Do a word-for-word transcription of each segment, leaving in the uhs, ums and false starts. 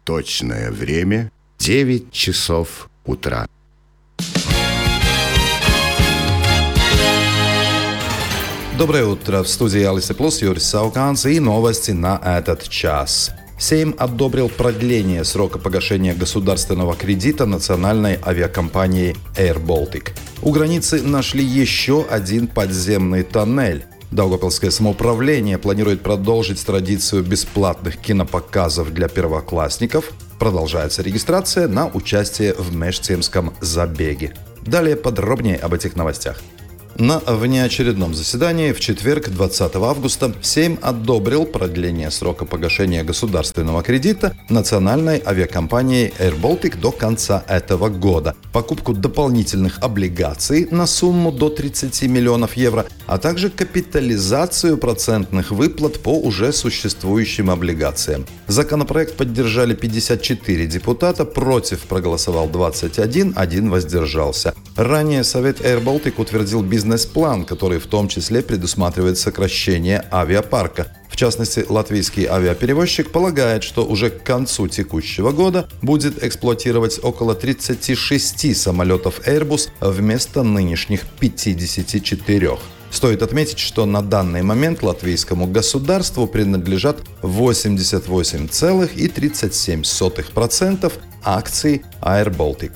Точное время — девять часов утра. Доброе утро. В студии Алиса Плюс Юрий Сауканс и новости на этот час. Сейм одобрил продление срока погашения государственного кредита национальной авиакомпании Air Baltic. У границы нашли еще один подземный тоннель. Даугавпилское самоуправление планирует продолжить традицию бесплатных кинопоказов для первоклассников. Продолжается регистрация на участие в межсемском забеге. Далее подробнее об этих новостях. На внеочередном заседании в четверг, двадцатого августа, Сейм одобрил продление срока погашения государственного кредита национальной авиакомпании Air Baltic до конца этого года, покупку дополнительных облигаций на сумму до тридцати миллионов евро, а также капитализацию процентных выплат по уже существующим облигациям. Законопроект поддержали пятьдесят четыре депутата, против проголосовал двадцать один, один воздержался. Ранее Совет Air Baltic утвердил бизнес-план, который в том числе предусматривает сокращение авиапарка. В частности, латвийский авиаперевозчик полагает, что уже к концу текущего года будет эксплуатировать около тридцати шести самолетов Airbus вместо нынешних пятидесяти четырёх. Стоит отметить, что на данный момент латвийскому государству принадлежат восемьдесят восемь целых тридцать семь сотых процента акций Air Baltic.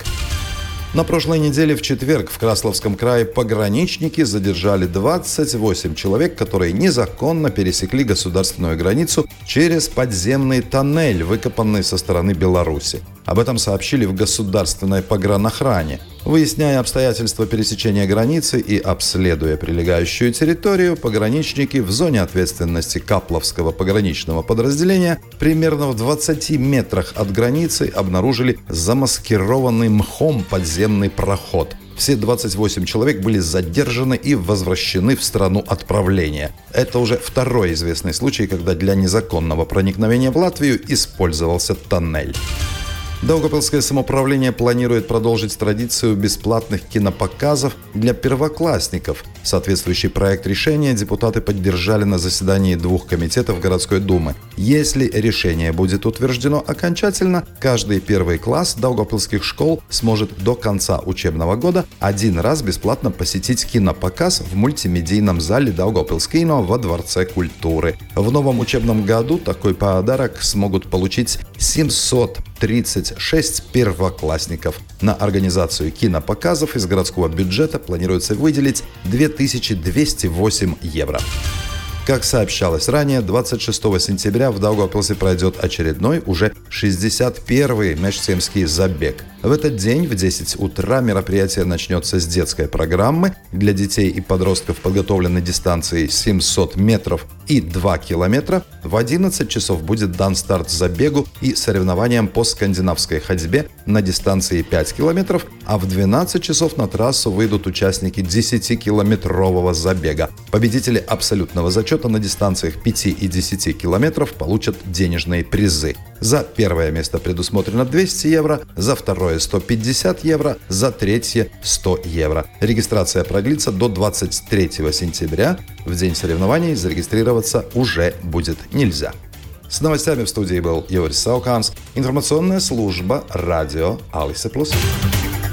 На прошлой неделе в четверг в Красловском крае пограничники задержали двадцать восемь человек, которые незаконно пересекли государственную границу через подземный тоннель, выкопанный со стороны Беларуси. Об этом сообщили в государственной погранохране. Выясняя обстоятельства пересечения границы и обследуя прилегающую территорию, пограничники в зоне ответственности Капловского пограничного подразделения примерно в двадцати метрах от границы обнаружили замаскированный мхом подземный проход. Все двадцать восемь человек были задержаны и возвращены в страну отправления. Это уже второй известный случай, когда для незаконного проникновения в Латвию использовался тоннель. Даугавпилское самоуправление планирует продолжить традицию бесплатных кинопоказов для первоклассников. Соответствующий проект решения депутаты поддержали на заседании двух комитетов городской думы. Если решение будет утверждено окончательно, каждый первый класс даугавпилских школ сможет до конца учебного года один раз бесплатно посетить кинопоказ в мультимедийном зале Даугавпилс кино во Дворце культуры. В новом учебном году такой подарок смогут получить семьсот тридцать шесть первоклассников. На организацию кинопоказов из городского бюджета планируется выделить две тысячи двести восемь евро. Как сообщалось ранее, двадцать шестого сентября в Даугавпилсе пройдет очередной, уже шестьдесят первый межсемский забег. В этот день в десять утра мероприятие начнется с детской программы. Для детей и подростков подготовлены дистанции семьсот метров и два километра. В одиннадцать часов будет дан старт забегу и соревнованиям по скандинавской ходьбе на дистанции пять километров, а в двенадцать часов на трассу выйдут участники десятикилометрового забега. Победители абсолютного зачета на дистанциях пяти и десяти километров получат денежные призы. За первое место предусмотрено двести евро, за второе сто пятьдесят евро, за третье сто евро. Регистрация продлится до двадцать третьего сентября. В день соревнований зарегистрироваться уже будет нельзя. С новостями в студии был Юрий Сауканс. Информационная служба радио Алиса Плюс.